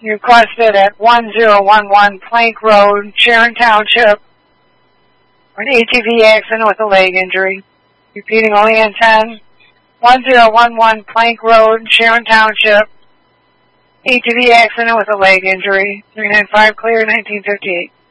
You requested at 1011 Plank Road, Sharon Township, an ATV accident with a leg injury. Repeating only on 10. 1011 Plank Road, Sharon Township, ATV accident with a leg injury. 395 clear, 1958.